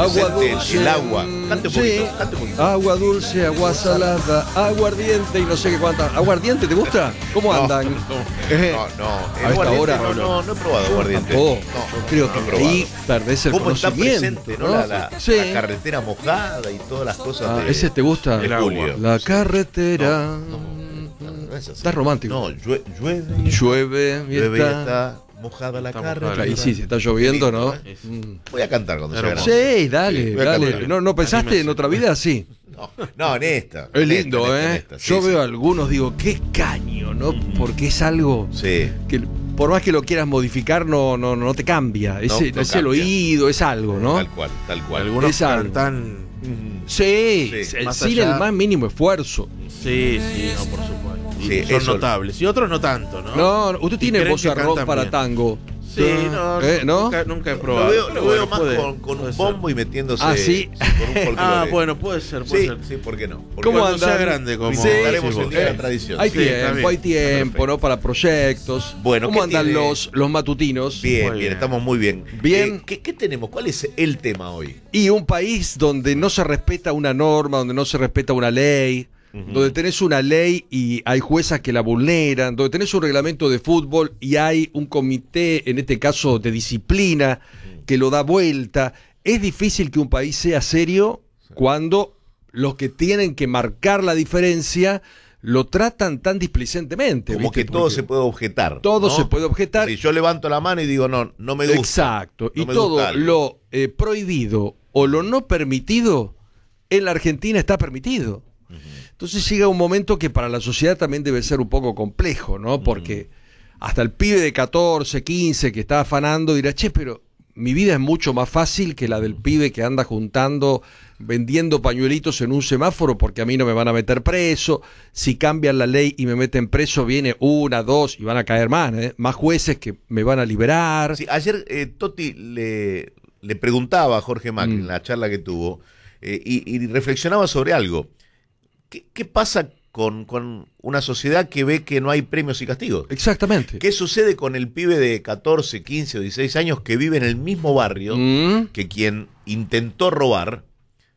Agua presente dulce. el agua. Cante un poquito, cante un poquito. Agua dulce, agua salada, aguardiente y no sé qué cuánta. ¿Aguardiente te gusta? ¿Cómo andan? No, A esta aguardiente hora. no he probado aguardiente. Tampoco. No, Yo creo no he que probado. ahí perdés el ¿Cómo está conocimiento. presente, no? La Sí. carretera mojada y todas las cosas de, ¿Ese te gusta? de Julio. La carretera. No es así. Está romántico. No, llueve Llueve y y está. está mojada la carretera. Y sí, si está lloviendo, Qué ¿no? lindo, Voy a cantar cuando sea grande. Sí, dale, Sí, voy a dale. cantar. ¿No pensaste en otra vida? Sí. No, en esta. Es en lindo, esta, en ¿eh? esta, sí, Yo sí. veo algunos, digo, qué caño, ¿no? Porque es algo Sí. que por más que lo quieras modificar, no te cambia. Es No el cambia. oído, es algo, ¿no? Tal cual, tal cual. Algunos Es algo. cantan. Sí, Sí. el Más sin allá. el más mínimo esfuerzo. Sí, no, por supuesto. Y Sí, son eso- notables. Y otros no tanto, ¿no? No, usted Y tiene creen voz que de rock cantan para bien. tango. Sí, no, ¿No? nunca he probado. Lo pero veo bueno, más puede- con puede un ser. bombo y metiéndose Ah, ¿sí? con un folclore. Ah, bueno, puede ser, puede Sí, ser. sí, ¿por qué no? Porque ¿Cómo Cuando sea andan? grande, como Sí, daremos decís el día de vos. la tradición. Hay Sí, está tiempo, bien. hay tiempo, Perfecto. ¿no? Para proyectos. Bueno, ¿Cómo ¿qué andan tiene? los matutinos? Bien, Muy bien, bien. estamos muy bien. Bien. ¿Qué tenemos? ¿Cuál es el tema hoy? Y un país donde no se respeta una norma, donde no se respeta una ley, donde tenés una ley y hay juezas que la vulneran, donde tenés un reglamento de fútbol y hay un comité, en este caso de disciplina, que lo da vuelta. Es difícil que un país sea serio cuando los que tienen que marcar la diferencia lo tratan tan displicentemente. Como ¿viste? que todo Porque se puede objetar. todo ¿no? se puede objetar. Si yo levanto la mano y digo, no me gusta. Exacto. no Y me todo gusta algo. lo prohibido o lo no permitido en la Argentina está permitido. Entonces llega un momento que para la sociedad también debe ser un poco complejo, ¿no? Porque hasta el pibe de 14, 15 que está afanando dirá, che, pero mi vida es mucho más fácil que la del pibe que anda juntando, vendiendo pañuelitos en un semáforo porque a mí no me van a meter preso. Si cambian la ley y me meten preso, viene una, dos y van a caer más, ¿eh? Más jueces que me van a liberar. Sí, ayer Totti le preguntaba a Jorge Macri en la charla que tuvo y reflexionaba sobre algo. ¿Qué pasa con una sociedad que ve que no hay premios y castigos? Exactamente. ¿Qué sucede con el pibe de 14, 15 o 16 años que vive en el mismo barrio que quien intentó robar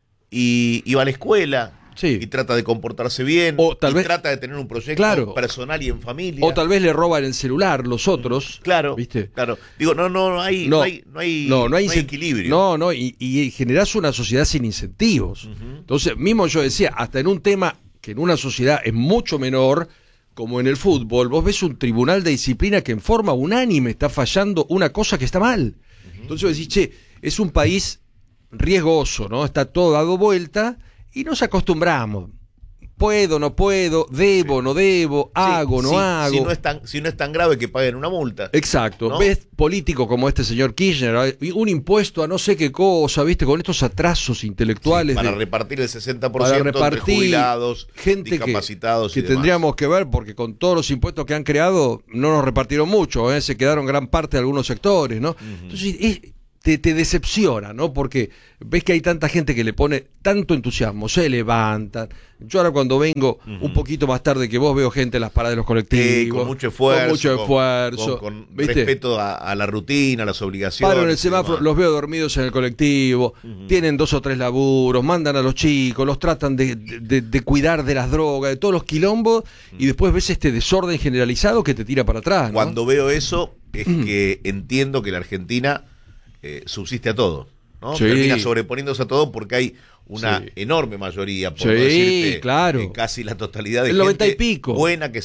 y va a la escuela Sí. y trata de comportarse bien O tal y vez- trata de tener un proyecto Claro. personal y en familia? O tal vez le roban el celular los otros. Claro, ¿Viste? claro. Digo, no hay equilibrio. No, y generás una sociedad sin incentivos. Entonces, mismo yo decía, hasta en un tema que en una sociedad es mucho menor, como en el fútbol, vos ves un tribunal de disciplina que en forma unánime está fallando una cosa que está mal. Entonces vos decís, che, es un país riesgoso, ¿no? Está todo dado vuelta y nos acostumbramos. Puedo, no puedo, debo, no debo, hago, no hago. Si no es tan grave que paguen una multa. Exacto. ¿No? Ves políticos como este señor Kirchner, un impuesto a no sé qué cosa, ¿viste? Con estos atrasos intelectuales. Para de- repartir el 60% para entre repartir jubilados, gente discapacitados que y demás. tendríamos que ver, porque con todos los impuestos que han creado, no nos repartieron mucho, ¿eh? Se quedaron gran parte de algunos sectores, ¿no? Entonces, te decepciona, ¿no? Porque ves que hay tanta gente que le pone tanto entusiasmo, se levantan. Yo ahora cuando vengo un poquito más tarde que vos veo gente en las paradas de los colectivos. Con mucho esfuerzo. Con mucho esfuerzo. Con ¿viste? respeto a la rutina, a las obligaciones. Paro en el y semáforo, demás. los veo dormidos en el colectivo, tienen 2 o 3 laburos, mandan a los chicos, los tratan de cuidar de las drogas, de todos los quilombos, y después ves este desorden generalizado que te tira para atrás, ¿no? Cuando veo eso, es que entiendo que la Argentina subsiste a todo, ¿no? Sí. Termina sobreponiéndose a todo porque hay una Sí. enorme mayoría, por Sí, no decirte, claro. casi la totalidad de El gente 90 y pico. buena que